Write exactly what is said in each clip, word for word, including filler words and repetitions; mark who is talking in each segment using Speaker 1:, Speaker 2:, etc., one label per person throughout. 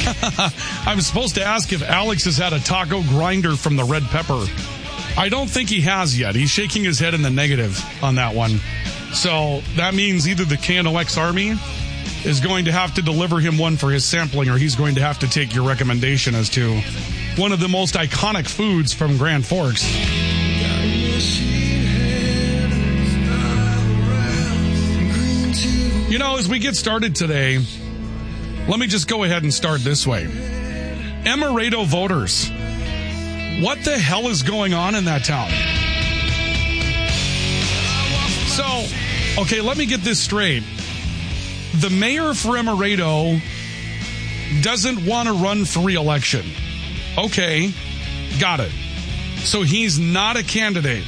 Speaker 1: I'm supposed to ask if Alex has had a taco grinder from the Red Pepper. I don't think he has yet. He's shaking his head in the negative on that one. So that means either the K N O X Army is going to have to deliver him one for his sampling, or he's going to have to take your recommendation as to one of the most iconic foods from Grand Forks. You know, as we get started today, let me just go ahead and start this way. Emerado voters, what the hell is going on in that town? So, okay, let me get this straight. The mayor for Emerado doesn't want to run for re-election. Okay, got it. So he's not a candidate.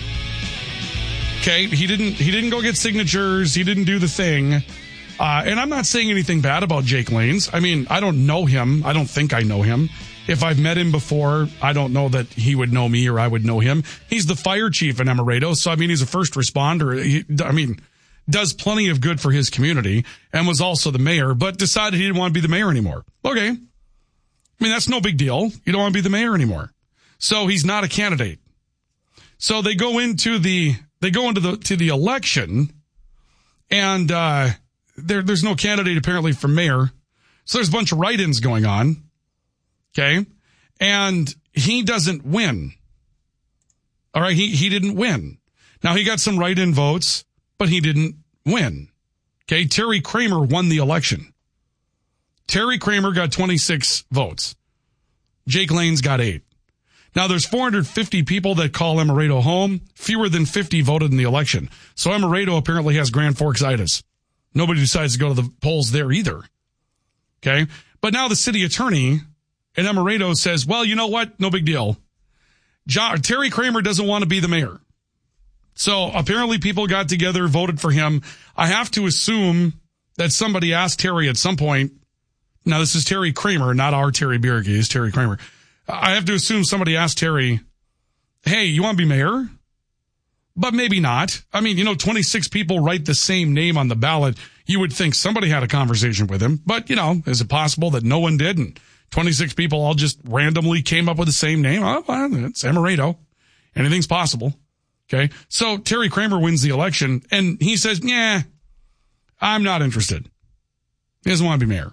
Speaker 1: Okay, he didn't he didn't go get signatures. He didn't do the thing. Uh, and I'm not saying anything bad about Jake Lanes. I mean, I don't know him. I don't think I know him. If I've met him before, I don't know that he would know me or I would know him. He's the fire chief in Emerado. So, I mean, he's a first responder. He, I mean, does plenty of good for his community and was also the mayor, but decided he didn't want to be the mayor anymore. Okay. I mean, that's no big deal. You don't want to be the mayor anymore. So he's not a candidate. So they go into the, they go into the, to the election and, uh, there, there's no candidate apparently for mayor. So there's a bunch of write-ins going on. Okay. And he doesn't win. All right. He, he didn't win. Now he got some write-in votes, but he didn't win. Okay. Terry Kramer won the election. Terry Kramer got twenty-six votes. Jake Lanes got eight. Now there's four hundred fifty people that call Emerado home. Fewer than fifty voted in the election. So Emerado apparently has Grand Forks-itis. Nobody decides to go to the polls there either. Okay. But now the city attorney in Emerado says, well, you know what? No big deal. John, Terry Kramer doesn't want to be the mayor. So apparently people got together, voted for him. I have to assume that somebody asked Terry at some point. Now this is Terry Kramer, not our Terry Bierke. It's Terry Kramer. I have to assume somebody asked Terry, hey, you want to be mayor? But maybe not. I mean, you know, twenty-six people write the same name on the ballot. You would think somebody had a conversation with him. But, you know, is it possible that no one did and twenty-six people all just randomly came up with the same name? Oh, well, it's Emerado. Anything's possible. Okay. So Terry Kramer wins the election and he says, yeah, I'm not interested. He doesn't want to be mayor.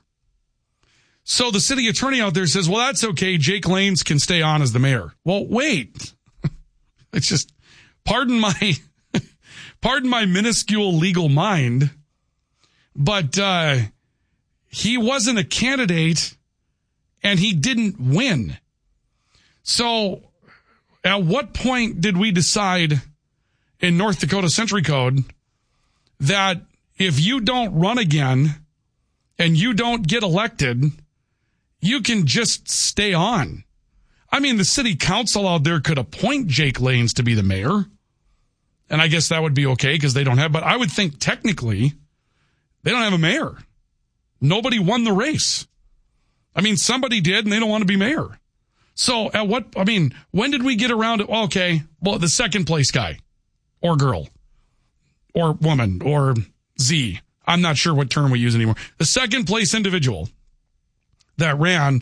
Speaker 1: So the city attorney out there says, well, that's okay. Jake Lanes can stay on as the mayor. Well, wait. It's just, pardon my, pardon my minuscule legal mind, but, uh, he wasn't a candidate and he didn't win. So at what point did we decide in North Dakota Century Code that if you don't run again and you don't get elected, you can just stay on? I mean, the city council out there could appoint Jake Lanes to be the mayor. And I guess that would be okay because they don't have, but I would think technically they don't have a mayor. Nobody won the race. I mean, somebody did and they don't want to be mayor. So at what, I mean, when did we get around to, okay, well, the second place guy or girl or woman or Z, I'm not sure what term we use anymore. The second place individual that ran